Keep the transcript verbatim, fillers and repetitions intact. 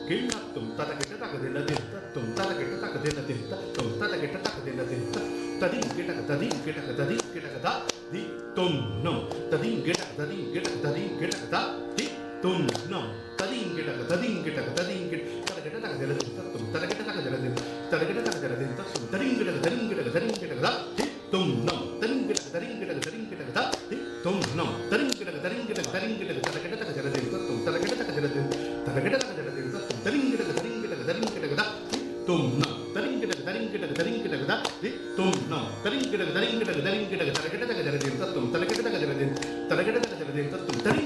கிண்ணத்தும் ததகிட்ட தகதில தித்தத்தும் ததகிட்ட தகதில தித்தத்தும் ததகிட்ட தகதில தித்த ததிம் கிடக ததிம் கிடக ததிம் கிடக தா தி தும் நம் ததிம் கிடக ததிம் கிடக ததிம் கிடக தா தி தும் நம் ததிம் கிடக ததிம் கிடக ததிம் கிட ததகிட்ட தகதில தித்தத்தும் ததகிட்ட தகதில தித்த ததகிட்ட தகதில தித்தத்தும் ததிம் கிடக ததிம் கிடக ததிம் கிடக தா தி தும் நம் ததிம் கிடக ததிம் கிடக ததிம் கிடக தா தி தும் நம் ததிம் கிடக ததிம் கிடக ததிம் கிடக ததகிட்ட தகதில தித்தத்தும் ததகிட்ட தகதில தித்த ததகிட்ட தகதில தித்தத்தும் ததிம் கிடக ததிம் கிடக ததிம் கிடக தா தி தும் நம் ததிம் கிடக ததிம் கிடக ததிம் கிடக தா தி தும் நம் ததிம் கிடக ததிம் கிடக ததிம் கிடக ததகிட்ட தகதில தித்தத்தும் ததகிட்ட தகதில தித்த ததகிட்ட தகதில தித்தத்தும் ததிம்